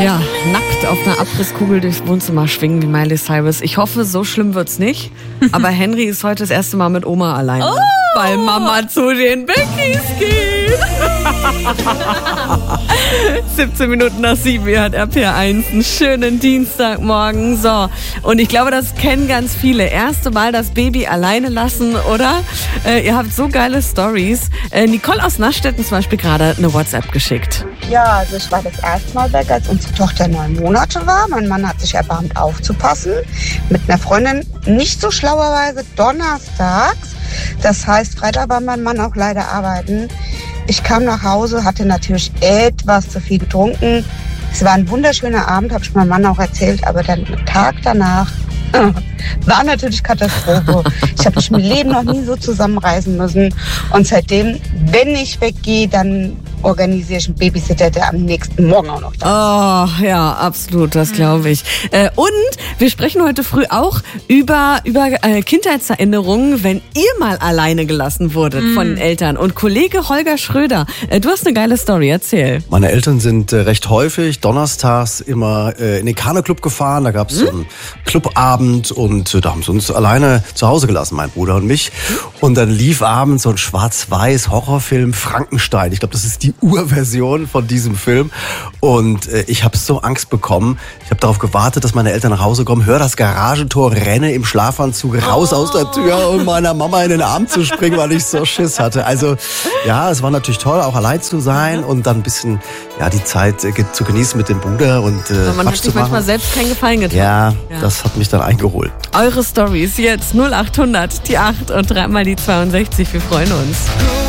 Ja, nackt auf einer Abrisskugel durchs Wohnzimmer schwingen wie Miley Cyrus. Ich hoffe, so schlimm wird's nicht. Aber Henry ist heute das erste Mal mit Oma alleine, weil Mama zu den Beckys geht. 17 Minuten nach 7, ihr hört RPR1, einen schönen Dienstagmorgen. So, und ich glaube, das kennen ganz viele. Erste Mal das Baby alleine lassen, oder? Ihr habt so geile Stories. Nicole aus Naschstetten zum Beispiel gerade eine WhatsApp geschickt. Ja, also ich war das erste Mal weg, als unsere Tochter 9 Monate war. Mein Mann hat sich erbarmt aufzupassen. Mit einer Freundin, nicht so schlauerweise, donnerstags. Das heißt, Freitag war mein Mann auch leider arbeiten. Ich kam nach Hause, hatte natürlich etwas zu viel getrunken. Es war ein wunderschöner Abend, habe ich meinem Mann auch erzählt. Aber der Tag danach war natürlich Katastrophe. Ich habe mich im Leben noch nie so zusammenreißen müssen. Und seitdem, wenn ich weggehe, dann organisiere ich einen Babysitter, der am nächsten Morgen auch noch da ist. Oh, ja, absolut, das glaube ich. Und wir sprechen heute früh auch über Kindheitserinnerungen, wenn ihr mal alleine gelassen wurdet von den Eltern. Und Kollege Holger Schröder, du hast eine geile Story, erzähl. Meine Eltern sind recht häufig donnerstags immer in den Kanuclub gefahren. Da gab es so einen Clubabend und da haben sie uns alleine zu Hause gelassen, mein Bruder und mich. Und dann lief abends so ein schwarz-weiß Horrorfilm Frankenstein. Ich glaube, das ist die Urversion von diesem Film. Und ich habe so Angst bekommen. Ich habe darauf gewartet, dass meine Eltern nach Hause kommen, höre das Garagentor, renne im Schlafanzug raus aus der Tür, um meiner Mama in den Arm zu springen, weil ich so Schiss hatte. Also ja, es war natürlich toll, auch allein zu sein und dann ein bisschen die Zeit zu genießen mit dem Bruder und man hat sich manchmal selbst keinen Gefallen getan. Ja, das hat mich dann eingeholt. Eure Stories jetzt 0800 die 8 und 3 mal die 62. Wir freuen uns.